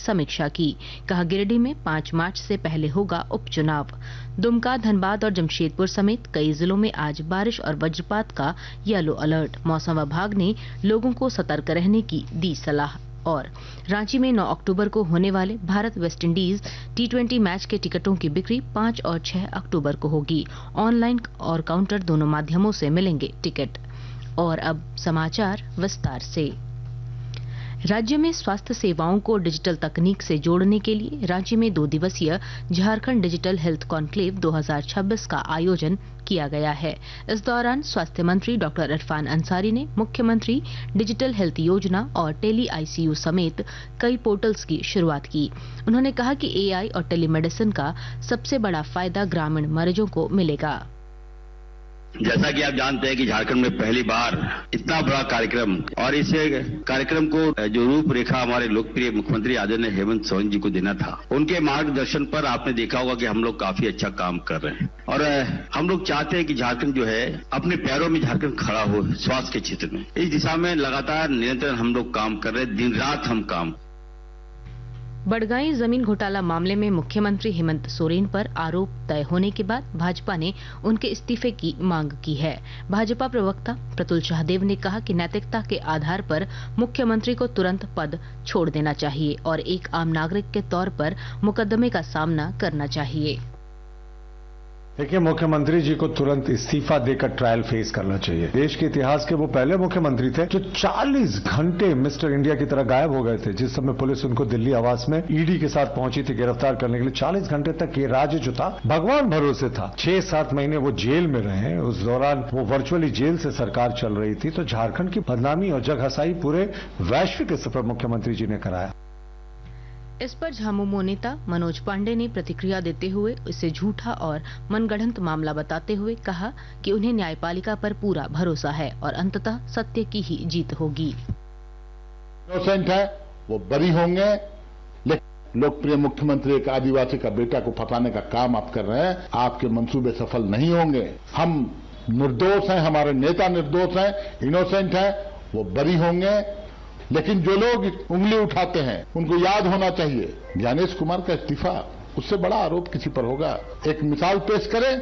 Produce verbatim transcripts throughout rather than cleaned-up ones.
समीक्षा की। कहा, गिरिडीह में पाँच मार्च से पहले होगा उपचुनाव। दुमका, धनबाद और जमशेदपुर समेत कई जिलों में आज बारिश और वज्रपात का येलो अलर्ट। मौसम विभाग ने लोगों को सतर्क रहने की दी सलाह। और रांची में नौ अक्टूबर को होने वाले Bharat West Indies T twenty match के टिकटों की बिक्री पाँच और छह अक्टूबर को होगी। ऑनलाइन और काउंटर दोनों माध्यमों से मिलेंगे टिकट। और अब समाचार विस्तार से। राज्य में स्वास्थ्य सेवाओं को डिजिटल तकनीक से जोड़ने के लिए रांची में दो दिवसीय झारखंड डिजिटल हेल्थ कॉन्क्लेव दो हज़ार छब्बीस का आयोजन किया गया है। इस दौरान स्वास्थ्य मंत्री डॉक्टर इरफान अंसारी ने मुख्यमंत्री डिजिटल हेल्थ योजना और टेली आईसीयू समेत कई पोर्टल्स की शुरुआत की। उन्होंने कहा कि एआई और टेलीमेडिसिन का सबसे बड़ा फायदा ग्रामीण मरीजों को मिलेगा। जैसा कि आप जानते हैं कि झारखंड में पहली बार इतना बड़ा कार्यक्रम और इस कार्यक्रम को जो रूपरेखा हमारे लोकप्रिय मुख्यमंत्री आदरणीय हेमंत सोरेन जी को देना था, उनके मार्गदर्शन पर आपने देखा होगा कि हम लोग काफी अच्छा काम कर रहे हैं। और हम लोग चाहते हैं कि झारखंड जो है अपने पैरों में झारखंड खड़ा हो स्वास्थ्य के क्षेत्र में। इस दिशा में लगातार निरंतर हम लोग काम कर रहे हैं, दिन रात हम काम। बड़गाई जमीन घोटाला मामले में मुख्यमंत्री हेमंत सोरेन पर आरोप तय होने के बाद भाजपा ने उनके इस्तीफे की मांग की है। भाजपा प्रवक्ता प्रतुल शाहदेव ने कहा कि नैतिकता के आधार पर मुख्यमंत्री को तुरंत पद छोड़ देना चाहिए और एक आम नागरिक के तौर पर मुकदमे का सामना करना चाहिए। देखिए, मुख्यमंत्री जी को तुरंत इस्तीफा देकर ट्रायल फेस करना चाहिए। देश के इतिहास के वो पहले मुख्यमंत्री थे जो चालीस घंटे मिस्टर इंडिया की तरह गायब हो गए थे। जिस समय पुलिस उनको दिल्ली आवास में ईडी के साथ पहुंची थी गिरफ्तार करने के लिए, चालीस घंटे तक ये राज्य जो था भगवान भरोसे था। छह सात महीने वो जेल में रहे। उस दौरान वो वर्चुअली जेल से सरकार चल रही थी। तो झारखंड की बदनामी और जगहसाई पूरे वैश्विक स्तर पर मुख्यमंत्री जी ने कराया। इस पर झामुमो नेता मनोज पांडे ने प्रतिक्रिया देते हुए इसे झूठा और मनगढ़ंत मामला बताते हुए कहा कि उन्हें न्यायपालिका पर पूरा भरोसा है और अंततः सत्य की ही जीत होगी। इनोसेंट है, वो बरी होंगे। लेकिन लोकप्रिय मुख्यमंत्री एक आदिवासी का बेटा को फंसाने का काम आप कर रहे हैं, आपके मंसूबे सफल नहीं होंगे। हम निर्दोष हैं, हमारे नेता निर्दोष हैं, इनोसेंट है, वो बरी होंगे। लेकिन जो लोग उंगली उठाते हैं उनको याद होना चाहिए ज्ञानेश कुमार का इस्तीफा, उससे बड़ा आरोप किसी पर होगा। एक मिसाल पेश करें।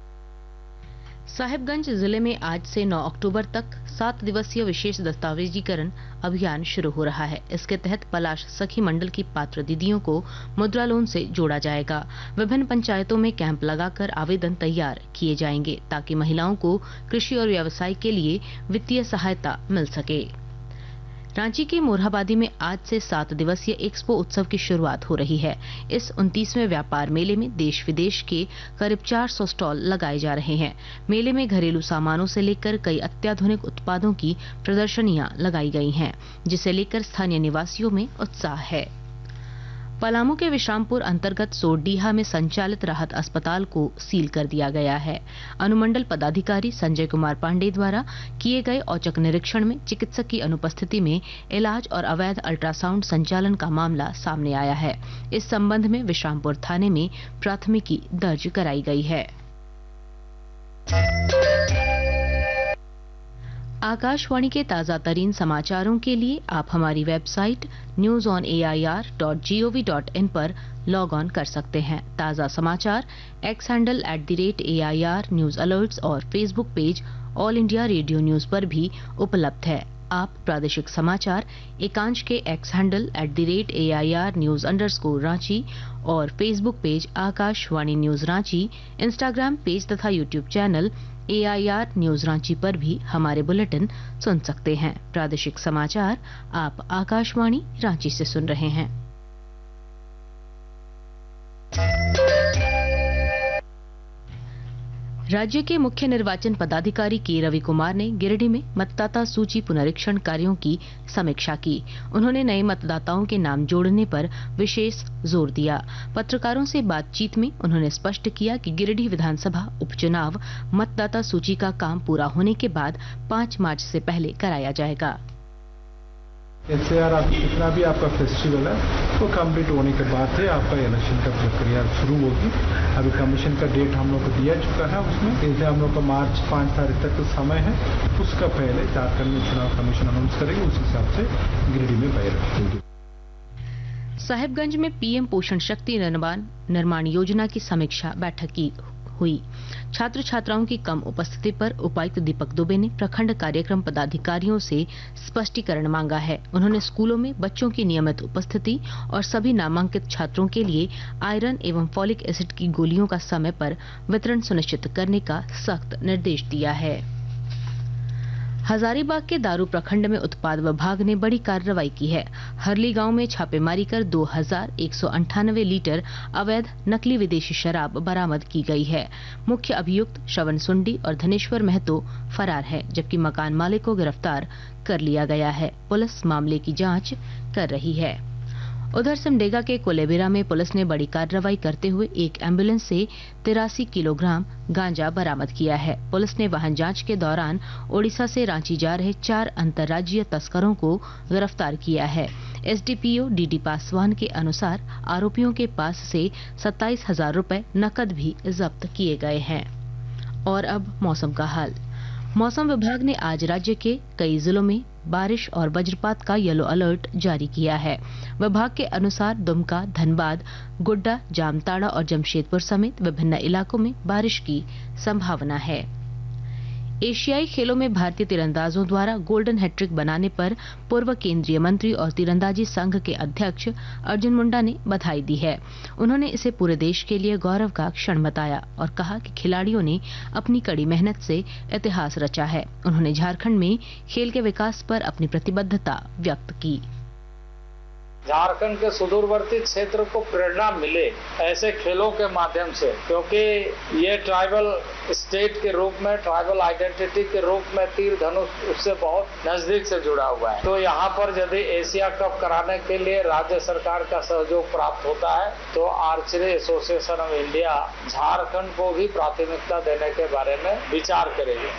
साहिबगंज जिले में आज से नौ अक्टूबर तक सात दिवसीय विशेष दस्तावेजीकरण अभियान शुरू हो रहा है। इसके तहत पलाश सखी मंडल की पात्र दीदियों को मुद्रा लोन से जोड़ा जाएगा। विभिन्न पंचायतों में कैंप लगाकर आवेदन तैयार किए जाएंगे ताकि महिलाओं को कृषि और व्यवसाय के लिए वित्तीय सहायता मिल सके। रांची के मोरहाबादी में आज से सात दिवसीय एक्सपो उत्सव की शुरुआत हो रही है। इस उनतीसवें व्यापार मेले में देश विदेश के करीब चार सौ स्टॉल लगाए जा रहे हैं। मेले में घरेलू सामानों से लेकर कई अत्याधुनिक उत्पादों की प्रदर्शनियां लगाई गई हैं, जिसे लेकर स्थानीय निवासियों में उत्साह है। पलामू के विश्रामपुर अंतर्गत सोरडीहा में संचालित राहत अस्पताल को सील कर दिया गया है। अनुमंडल पदाधिकारी संजय कुमार पांडे द्वारा किए गए औचक निरीक्षण में चिकित्सक की अनुपस्थिति में इलाज और अवैध अल्ट्रासाउंड संचालन का मामला सामने आया है। इस संबंध में विश्रामपुर थाने में प्राथमिकी दर्ज कराई गई है। आकाशवाणी के ताजा तरीन समाचारों के लिए आप हमारी website news on A I R dot G O V dot in पर लॉग ऑन कर सकते हैं। ताजा समाचार x handle at the rate A I R news alerts और Facebook page all India radio news पर भी उपलब्ध है। आप प्रादेशिक समाचार एकांश के x handle at the rate A I R news underscore Ranchi और Facebook page Akashvani news Ranchi, Instagram page तथा YouTube channel A I R news Ranchi पर भी हमारे बुलेटिन सुन सकते हैं। प्रादेशिक समाचार आप आकाशवाणी रांची से सुन रहे हैं। राज्य के मुख्य निर्वाचन पदाधिकारी के रवि कुमार ने गिरिडीह में मतदाता सूची पुनरीक्षण कार्यों की समीक्षा की। उन्होंने नए मतदाताओं के नाम जोड़ने पर विशेष जोर दिया। पत्रकारों से बातचीत में उन्होंने स्पष्ट किया कि गिरिडीह विधानसभा उपचुनाव मतदाता सूची का काम पूरा होने के बाद पाँच मार्च से पहले कराया जाएगा। एस ए आर आप जितना भी आपका फेस्टिवल है वो तो कंप्लीट होने के बाद से आपका इलेक्शन का प्रक्रिया शुरू होगी। अभी कमीशन का डेट हम लोग को दिया चुका है, उसमें जैसे हम लोग का मार्च पाँच तारीख तक तो समय है, उसका पहले झारखंड में चुनाव कमीशन अनाउंस करेगी, उस हिसाब से गिरिडीह में बैलेट होगी। साहिबगंज में पीएम पोषण शक्ति निर्माण निर्माण योजना की समीक्षा बैठक की हुई। छात्र छात्राओं की कम उपस्थिति पर उपायुक्त दीपक दुबे ने प्रखंड कार्यक्रम पदाधिकारियों से स्पष्टीकरण मांगा है। उन्होंने स्कूलों में बच्चों की नियमित उपस्थिति और सभी नामांकित छात्रों के लिए आयरन एवं फॉलिक एसिड की गोलियों का समय पर वितरण सुनिश्चित करने का सख्त निर्देश दिया है। हजारीबाग के दारू प्रखंड में उत्पाद विभाग ने बड़ी कार्रवाई की है। हरली गांव में छापेमारी कर दो हजार एक सौ अंठानवे लीटर अवैध नकली विदेशी शराब बरामद की गई है। मुख्य अभियुक्त श्रवण सुंडी और धनेश्वर महतो फरार है, जबकि मकान मालिक को गिरफ्तार कर लिया गया है। पुलिस मामले की जांच कर रही है। उधर सिमडेगा के कोलेबिरा में पुलिस ने बड़ी कार्रवाई करते हुए एक एम्बुलेंस से तिरासी किलोग्राम गांजा बरामद किया है। पुलिस ने वाहन जांच के दौरान ओडिशा से रांची जा रहे चार अंतर्राज्यीय तस्करों को गिरफ्तार किया है। एसडीपीओ डीडी पासवान के अनुसार आरोपियों के पास से सत्ताईस हजार रूपए नकद भी जब्त किए गए हैं। और अब मौसम का हाल। मौसम विभाग ने आज राज्य के कई जिलों में बारिश और वज्रपात का येलो अलर्ट जारी किया है। विभाग के अनुसार दुमका, धनबाद, गोड्डा, जामताड़ा और जमशेदपुर समेत विभिन्न इलाकों में बारिश की संभावना है। एशियाई खेलों में भारतीय तीरंदाजों द्वारा गोल्डन हैट्रिक बनाने पर पूर्व केंद्रीय मंत्री और तीरंदाजी संघ के अध्यक्ष अर्जुन मुंडा ने बधाई दी है। उन्होंने इसे पूरे देश के लिए गौरव का क्षण बताया और कहा कि खिलाड़ियों ने अपनी कड़ी मेहनत से इतिहास रचा है। उन्होंने झारखंड में खेल के विकास पर अपनी प्रतिबद्धता व्यक्त की। झारखंड के सुदूरवर्ती क्षेत्र को प्रेरणा मिले ऐसे खेलों के माध्यम से, क्योंकि ये ट्राइबल स्टेट के रूप में, ट्राइबल आइडेंटिटी के रूप में तीर धनुष उससे बहुत नजदीक से जुड़ा हुआ है। तो यहाँ पर यदि एशिया कप कराने के लिए राज्य सरकार का सहयोग प्राप्त होता है तो archery association of India Jharkhand को भी प्राथमिकता देने के बारे में विचार करेगी।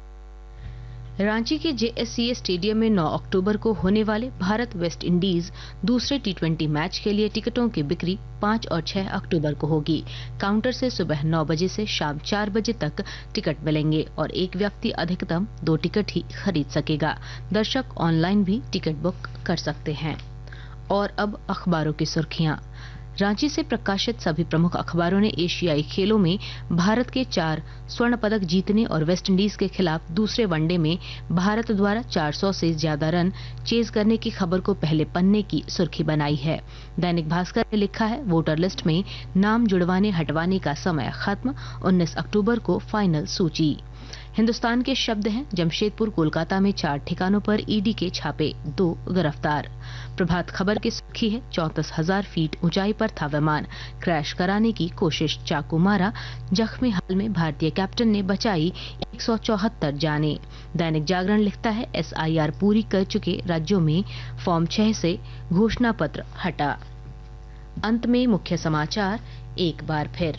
रांची के जेएससीए स्टेडियम में नौ अक्टूबर को होने वाले भारत वेस्ट इंडीज दूसरे टी ट्वेंटी मैच के लिए टिकटों की बिक्री पाँच और छह अक्टूबर को होगी। काउंटर से सुबह नौ बजे से शाम चार बजे तक टिकट मिलेंगे और एक व्यक्ति अधिकतम दो टिकट ही खरीद सकेगा। दर्शक ऑनलाइन भी टिकट बुक कर सकते हैं। और अब अखबारों की सुर्खियां। रांची से प्रकाशित सभी प्रमुख अखबारों ने एशियाई खेलों में भारत के चार स्वर्ण पदक जीतने और वेस्टइंडीज के खिलाफ दूसरे वनडे में भारत द्वारा चार सौ से ज्यादा रन चेज करने की खबर को पहले पन्ने की सुर्खी बनाई है। दैनिक भास्कर ने लिखा है, वोटर लिस्ट में नाम जुड़वाने हटवाने का समय खत्म, उन्नीस अक्टूबर को फाइनल सूची। हिंदुस्तान के शब्द हैं, जमशेदपुर कोलकाता में चार ठिकानों पर ईडी के छापे, दो गिरफ्तार। प्रभात खबर की सुर्खी है, चौंतीस हजार फीट ऊंचाई पर था विमान, क्रैश कराने की कोशिश, चाकू मारा, जख्मी हाल में भारतीय कैप्टन ने बचाई एक सौ चौहत्तर जाने। दैनिक जागरण लिखता है, एसआईआर पूरी कर चुके राज्यों में फॉर्म छह से घोषणा पत्र हटा। अंत में मुख्य समाचार एक बार फिर।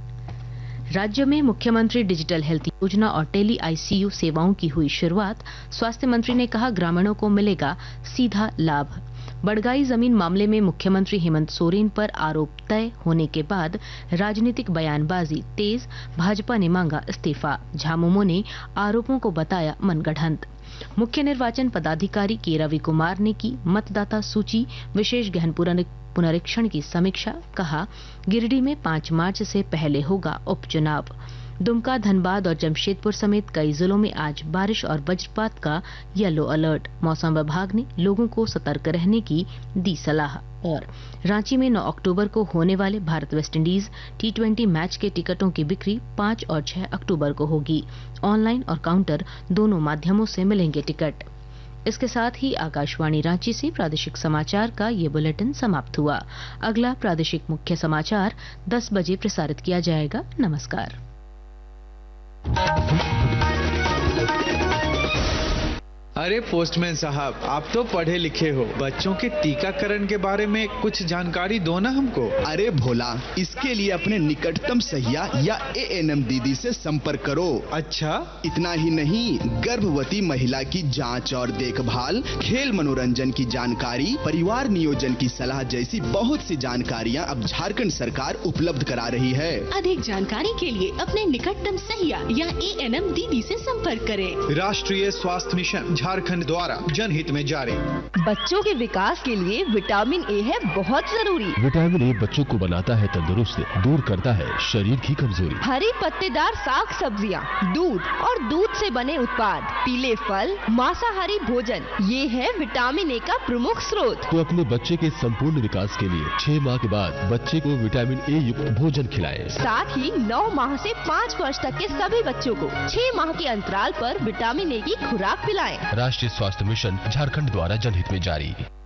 राज्य में मुख्यमंत्री डिजिटल हेल्थ योजना और टेली आईसीयू सेवाओं की हुई शुरुआत। स्वास्थ्य मंत्री ने कहा, ग्रामीणों को मिलेगा सीधा लाभ। बड़गाई जमीन मामले में मुख्यमंत्री हेमंत सोरेन पर आरोप तय होने के बाद राजनीतिक बयानबाजी तेज, भाजपा ने मांगा इस्तीफा। झामुमो ने आरोपों को बताया मनगढ़ंत। मुख्य निर्वाचन पदाधिकारी के रवि कुमार ने की मतदाता सूची विशेष गहन पुनरीक्षण की समीक्षा। कहा, गिरिडीह में पाँच मार्च से पहले होगा उपचुनाव। दुमका, धनबाद और जमशेदपुर समेत कई जिलों में आज बारिश और वज्रपात का येलो अलर्ट। मौसम विभाग ने लोगों को सतर्क रहने की दी सलाह। और रांची में नौ अक्टूबर को होने वाले Bharat West Indies T twenty match के टिकटों की बिक्री पाँच और छह अक्टूबर को होगी। ऑनलाइन और काउंटर दोनों माध्यमों से मिलेंगे टिकट। इसके साथ ही आकाशवाणी रांची से प्रादेशिक समाचार का ये बुलेटिन समाप्त हुआ। अगला प्रादेशिक मुख्य समाचार दस बजे प्रसारित किया जाएगा। नमस्कार। अरे पोस्टमैन साहब, आप तो पढ़े लिखे हो, बच्चों के टीकाकरण के बारे में कुछ जानकारी दो ना हमको। अरे भोला, इसके लिए अपने निकटतम सहिया या एएनएम दीदी से संपर्क करो। अच्छा, इतना ही नहीं, गर्भवती महिला की जांच और देखभाल, खेल मनोरंजन की जानकारी, परिवार नियोजन की सलाह जैसी बहुत सी जानकारियाँ अब झारखंड सरकार उपलब्ध करा रही है। अधिक जानकारी के लिए अपने निकटतम सहिया या एएनएम दीदी से संपर्क करें। राष्ट्रीय स्वास्थ्य मिशन झारखंड द्वारा जनहित में जारी। बच्चों के विकास के लिए विटामिन ए है बहुत जरूरी। विटामिन ए बच्चों को बनाता है तंदुरुस्त, दूर करता है शरीर की कमजोरी। हरी पत्तेदार साग सब्जियां, दूध और दूध से बने उत्पाद, पीले फल, मांसाहारी भोजन, ये है विटामिन ए का प्रमुख स्रोत। तो अपने बच्चे के संपूर्ण विकास के लिए छह माह के बाद बच्चे को विटामिन ए युक्त भोजन खिलाएं। साथ ही नौ माह से पाँच वर्ष तक के सभी बच्चों को छह माह के अंतराल पर विटामिन ए की खुराक पिलाएं। राष्ट्रीय स्वास्थ्य मिशन झारखंड द्वारा जनहित में जारी।